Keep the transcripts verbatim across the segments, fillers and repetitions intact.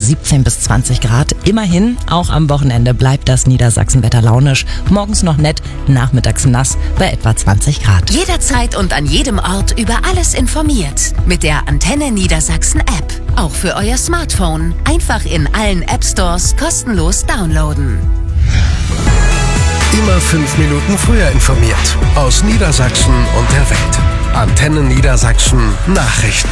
siebzehn bis zwanzig Grad. Immerhin, auch am Wochenende bleibt das Niedersachsenwetter launisch. Morgens noch nett, nachmittags nass bei etwa zwanzig Grad. Jederzeit und an jedem Ort über alles informiert. Mit der Antenne Niedersachsen App. Auch für euer Smartphone. Einfach in allen App Stores kostenlos downloaden. Immer fünf Minuten früher informiert. Aus Niedersachsen und der Welt. Antenne Niedersachsen Nachrichten.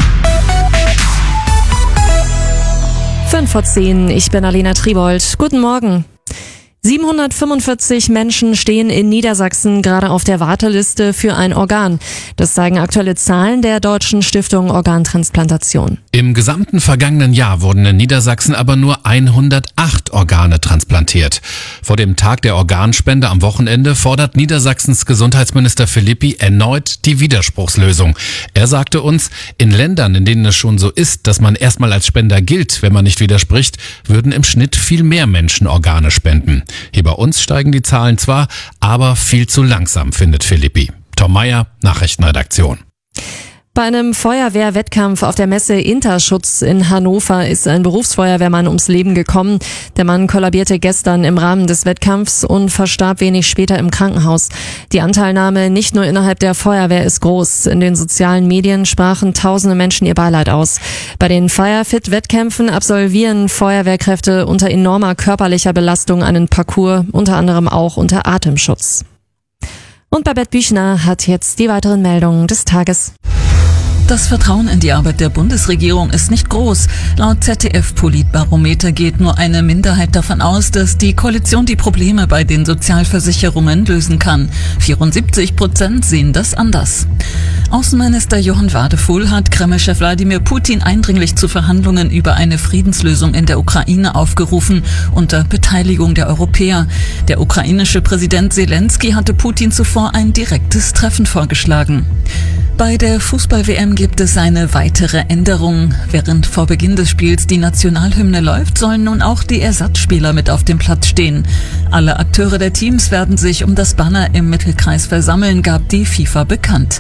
fünf vor zehn, ich bin Alena Tribold. Guten Morgen. siebenhundertfünfundvierzig Menschen stehen in Niedersachsen gerade auf der Warteliste für ein Organ. Das zeigen aktuelle Zahlen der Deutschen Stiftung Organtransplantation. Im gesamten vergangenen Jahr wurden in Niedersachsen aber nur hundertacht Organe transplantiert. Vor dem Tag der Organspende am Wochenende fordert Niedersachsens Gesundheitsminister Philippi erneut die Widerspruchslösung. Er sagte uns, in Ländern, in denen es schon so ist, dass man erstmal als Spender gilt, wenn man nicht widerspricht, würden im Schnitt viel mehr Menschen Organe spenden. Hier bei uns steigen die Zahlen zwar, aber viel zu langsam, findet Philippi. Tom Meyer, Nachrichtenredaktion. Bei einem Feuerwehrwettkampf auf der Messe Interschutz in Hannover ist ein Berufsfeuerwehrmann ums Leben gekommen. Der Mann kollabierte gestern im Rahmen des Wettkampfs und verstarb wenig später im Krankenhaus. Die Anteilnahme nicht nur innerhalb der Feuerwehr ist groß. In den sozialen Medien sprachen tausende Menschen ihr Beileid aus. Bei den Firefit-Wettkämpfen absolvieren Feuerwehrkräfte unter enormer körperlicher Belastung einen Parcours, unter anderem auch unter Atemschutz. Und Babette Büchner hat jetzt die weiteren Meldungen des Tages. Das Vertrauen in die Arbeit der Bundesregierung ist nicht groß. Laut Z D F-Politbarometer geht nur eine Minderheit davon aus, dass die Koalition die Probleme bei den Sozialversicherungen lösen kann. vierundsiebzig Prozent sehen das anders. Außenminister Johann Wadefuhl hat Kreml-Chef Wladimir Putin eindringlich zu Verhandlungen über eine Friedenslösung in der Ukraine aufgerufen, unter Beteiligung der Europäer. Der ukrainische Präsident Zelensky hatte Putin zuvor ein direktes Treffen vorgeschlagen. Bei der Fußball-W M gibt es eine weitere Änderung. Während vor Beginn des Spiels die Nationalhymne läuft, sollen nun auch die Ersatzspieler mit auf dem Platz stehen. Alle Akteure der Teams werden sich um das Banner im Mittelkreis versammeln, gab die FIFA bekannt.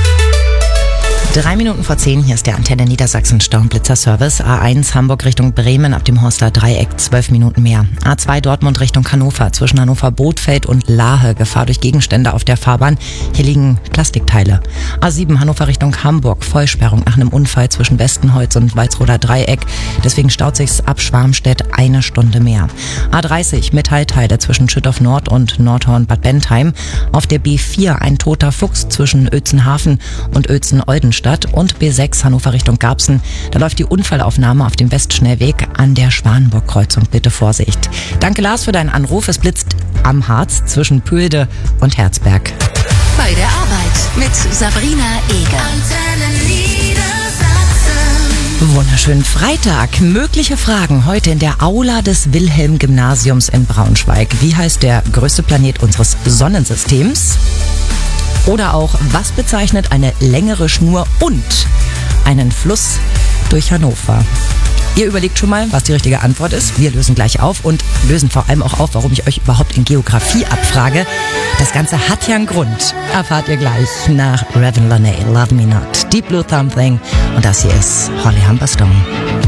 Drei Minuten vor zehn, hier ist der Antenne Niedersachsen Sternblitzer-Service. A eins Hamburg Richtung Bremen ab dem Horster Dreieck, zwölf Minuten mehr. A zwei Dortmund Richtung Hannover, zwischen Hannover-Bothfeld und Lahe, Gefahr durch Gegenstände auf der Fahrbahn. Hier liegen Plastikteile. A sieben Hannover Richtung Hamburg, Vollsperrung nach einem Unfall zwischen Westenholz und Walsroder Dreieck. Deswegen staut sich's ab Schwarmstedt eine Stunde mehr. A dreißig Metallteile zwischen Schüttorf Nord und Nordhorn-Bad Bentheim. Auf der B vier ein toter Fuchs zwischen Uelzenhafen und Uelzen-Oldenstadt. Und B sechs Hannover Richtung Garbsen. Da läuft die Unfallaufnahme auf dem Westschnellweg an der Schwanenburg-Kreuzung. Bitte Vorsicht. Danke Lars für deinen Anruf. Es blitzt am Harz zwischen Pühlde und Herzberg. Bei der Arbeit mit Sabrina Eger. Wunderschönen Freitag. Mögliche Fragen heute in der Aula des Wilhelm-Gymnasiums in Braunschweig. Wie heißt der größte Planet unseres Sonnensystems? Oder auch, was bezeichnet eine längere Schnur und einen Fluss durch Hannover? Ihr überlegt schon mal, was die richtige Antwort ist. Wir lösen gleich auf und lösen vor allem auch auf, warum ich euch überhaupt in Geografie abfrage. Das Ganze hat ja einen Grund. Erfahrt ihr gleich nach Reverend Laney, Love Me Not, Deep Blue Something. Und das hier ist Holly Humberstone.